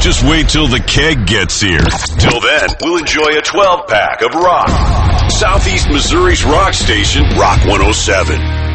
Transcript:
Just wait till the keg gets here. Till then, we'll enjoy a 12-pack of rock. Southeast Missouri's rock station, Rock 107.